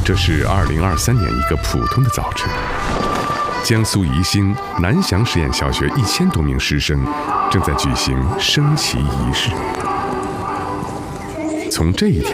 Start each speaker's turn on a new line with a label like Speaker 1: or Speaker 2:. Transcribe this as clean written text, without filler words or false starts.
Speaker 1: 这是2023年一个普通的早晨，江苏宜兴南翔实验小学1000多名师生正在举行升旗仪式。从这一天